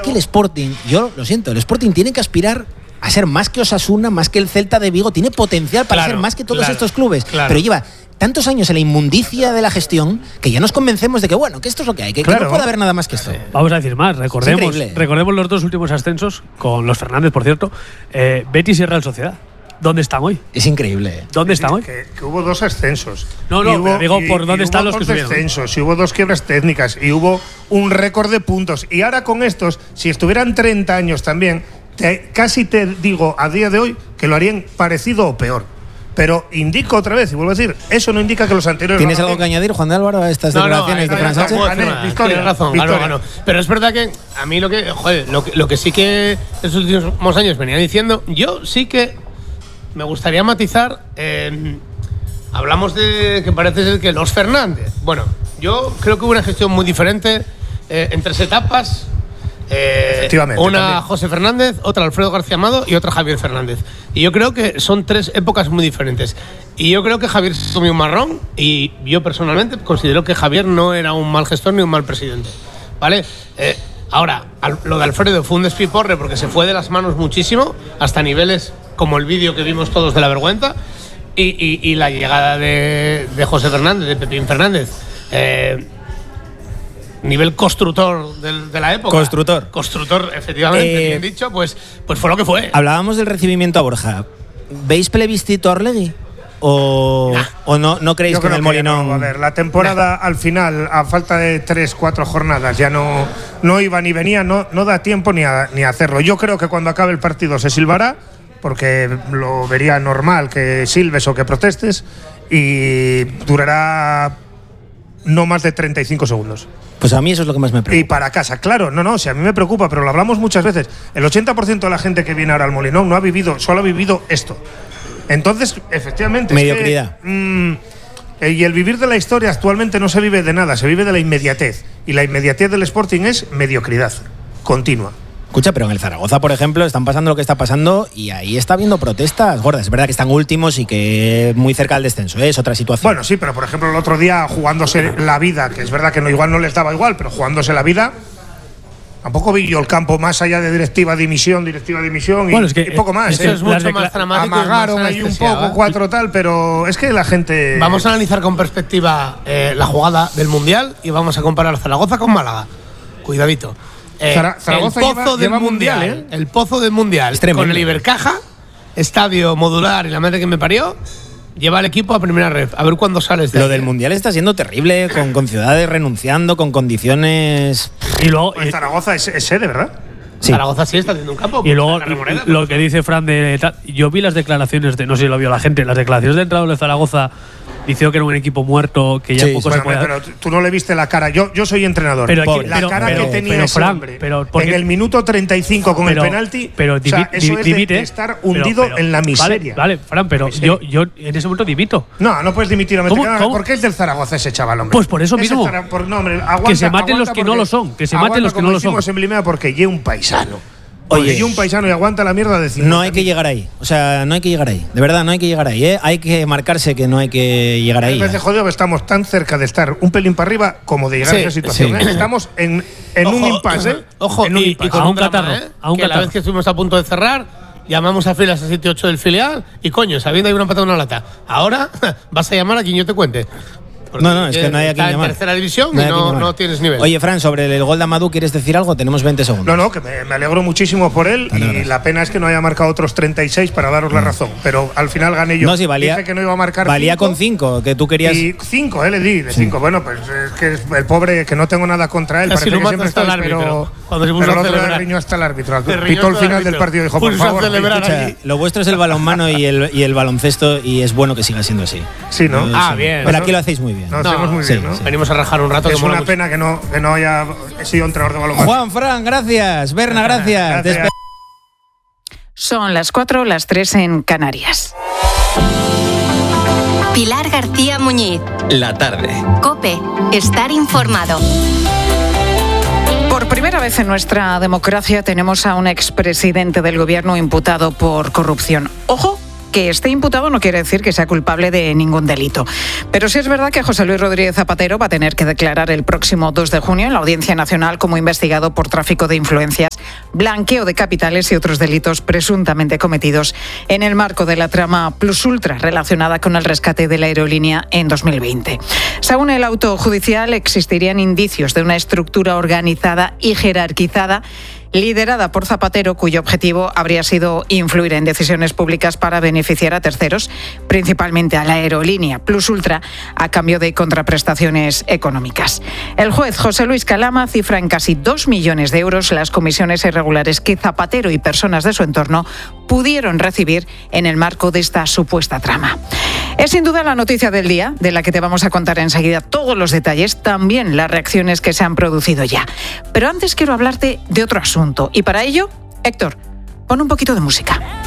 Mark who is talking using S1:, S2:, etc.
S1: que el Sporting, yo lo siento, el Sporting tiene que aspirar a ser más que Osasuna, más que el Celta de Vigo, tiene potencial para ser más que todos estos clubes, pero lleva tantos años en la inmundicia de la gestión que ya nos convencemos de que bueno, que esto es lo que hay, que no puede haber nada más que esto.
S2: Vamos a decir más, recordemos los 2 últimos ascensos, con los Fernández, por cierto, Betis y Real Sociedad. ¿Dónde están hoy?
S1: Es increíble.
S2: ¿Dónde están hoy?
S3: Que hubo 2 ascensos.
S2: No, digo por dónde están los que subieron.
S3: Hubo 2 descensos, y hubo 2 quiebras técnicas, y hubo un récord de puntos. Y ahora con estos, si estuvieran 30 años también, casi te digo a día de hoy que lo harían parecido o peor. Pero indico otra vez, y vuelvo a decir, eso no indica que los anteriores…
S1: ¿Tienes algo que añadir, Juan de Álvaro, a estas declaraciones de Fran Sánchez?
S4: Tienes razón, ganó. Pero es verdad que a mí lo que sí que en los últimos años venía diciendo, yo sí que me gustaría matizar, hablamos de que parece ser que los Fernández. Bueno, yo creo que hubo una gestión muy diferente en 3 etapas. Una también. José Fernández, otra Alfredo García Amado y otra Javier Fernández. Y yo creo que son 3 épocas muy diferentes. Y yo creo que Javier se comió un marrón y yo personalmente considero que Javier no era un mal gestor ni un mal presidente. ¿Vale? Ahora, lo de Alfredo fue un despiporre porque se fue de las manos muchísimo, hasta niveles como el vídeo que vimos todos de la vergüenza, y la llegada de José Fernández, de Pepín Fernández, nivel constructor de la época. Constructor, efectivamente, bien dicho, pues fue lo que fue.
S1: Hablábamos del recibimiento a Borja. ¿Veis plebiscito a Orlegui? ¿O no creéis que en el Molinón?
S3: No, a ver, la temporada al final, a falta de 3-4 jornadas, ya no iba ni venía, no da tiempo ni a hacerlo. Yo creo que cuando acabe el partido se silbará, porque lo vería normal que silbes o que protestes, y durará no más de 35 segundos.
S1: Pues a mí eso es lo que más me preocupa.
S3: Y para casa, claro, si a mí me preocupa, pero lo hablamos muchas veces. El 80% de la gente que viene ahora al Molinón solo ha vivido esto. Entonces, efectivamente…
S1: Mediocridad.
S3: Y el vivir de la historia actualmente no se vive de nada, se vive de la inmediatez. Y la inmediatez del Sporting es mediocridad continua.
S1: Escucha, pero en el Zaragoza, por ejemplo, están pasando lo que está pasando y ahí está habiendo protestas gordas. Es verdad que están últimos y que muy cerca del descenso, es otra situación.
S3: Bueno, sí, pero por ejemplo el otro día jugándose la vida, que es verdad que igual no les daba igual, pero jugándose la vida… Tampoco vi yo el campo más allá de directiva dimisión
S2: bueno,
S3: y poco más.
S4: Eso es mucho más dramático.
S3: Amagaron ahí un poco, 4 tal, pero es que la gente…
S4: Vamos a analizar con perspectiva la jugada del Mundial y vamos a comparar Zaragoza con Málaga. Cuidadito.
S3: Zaragoza
S4: el pozo del Mundial, el pozo del Mundial, con el Ibercaja, estadio modular y la madre que me parió, lleva al equipo a primera red. A ver cuándo sales de
S1: Lo del Mundial está siendo terrible, con ciudades renunciando, con condiciones…
S2: Y luego…
S3: Zaragoza es sede, ¿verdad?
S1: Sí.
S4: Zaragoza sí está haciendo un campo.
S2: Y luego lo que dice Fran yo vi las declaraciones no sé si lo vio la gente, las declaraciones de entrenador de Zaragoza diciendo que era un equipo muerto, que ya poco se puede…
S3: Pero tú no le viste la cara. Yo soy entrenador. La cara que tenía ese hombre en el minuto 35 con el penalti, eso es de estar hundido en la miseria.
S2: Vale, Fran, pero yo en ese momento dimito.
S3: No puedes dimitir. ¿Por qué es del Zaragoza ese chaval, hombre?
S2: Pues por eso mismo. Que se maten los que no lo son. Que se maten los que no lo son.
S3: En Blimea porque lleva un paisano. Oye, y un paisano y aguanta la mierda de 50.
S1: No hay que llegar ahí. O sea, no hay que llegar ahí. De verdad, no hay que llegar ahí. Hay que marcarse que no hay que llegar ahí.
S3: Me parece jodido que estamos tan cerca de estar un pelín para arriba como de llegar a esa situación.
S1: Sí.
S3: Estamos en un impasse.
S4: Ojo, y con un catarro. Que la vez que estuvimos a punto de cerrar, llamamos a filas a 7-8 del filial y coño, sabiendo hay una patada una lata. Ahora vas a llamar a quien yo te cuente.
S1: No, es que no hay a quien llamar.
S4: Está en tercera división y no tienes nivel.
S1: Oye, Fran, sobre el gol de Amadou, ¿quieres decir algo? Tenemos 20 segundos.
S3: No, que me alegro muchísimo por él y la pena es que no haya marcado otros 36 para daros la razón. Pero al final gané yo.
S1: No, sí, valía.
S3: Dije que no iba a marcar
S1: valía
S3: 5,
S1: con 5, que tú querías.
S3: Y 5, le di de 5. Bueno, pues es que es el pobre, que no tengo nada contra él.
S4: Casi
S3: parece
S4: no
S3: que siempre está el árbitro. Cuando se puso a celebrar, riñó hasta el árbitro. Pitó el final del partido y dijo, por favor,
S1: lo vuestro es el balonmano y el baloncesto y es bueno que siga siendo así.
S3: Sí, ¿no?
S4: Bien.
S1: Pero aquí lo hacéis muy bien.
S3: Lo hacemos muy bien.
S4: Sí. Venimos a rajar un rato.
S3: Es una pena que no haya sido entrenador de balonmano.
S1: Juan, Fran, gracias. Berna, gracias.
S5: Son las 4, las 3 en Canarias.
S6: Pilar García Muñiz.
S7: La tarde.
S6: COPE. Estar informado.
S5: Por primera vez en nuestra democracia tenemos a un expresidente del gobierno imputado por corrupción. Ojo, que esté imputado no quiere decir que sea culpable de ningún delito. Pero sí es verdad que José Luis Rodríguez Zapatero va a tener que declarar el próximo 2 de junio en la Audiencia Nacional como investigado por tráfico de influencias blanqueo de capitales y otros delitos presuntamente cometidos en el marco de la trama Plus Ultra relacionada con el rescate de la aerolínea en 2020. Según el auto judicial, existirían indicios de una estructura organizada y jerarquizada liderada por Zapatero, cuyo objetivo habría sido influir en decisiones públicas para beneficiar a terceros, principalmente a la aerolínea Plus Ultra, a cambio de contraprestaciones económicas. El juez José Luis Calama cifra en casi 2 millones de euros las comisiones irregulares que Zapatero y personas de su entorno pudieron recibir en el marco de esta supuesta trama. Es sin duda la noticia del día, de la que te vamos a contar enseguida todos los detalles, también las reacciones que se han producido ya. Pero antes quiero hablarte de otro asunto, y para ello, Héctor, pon un poquito de música.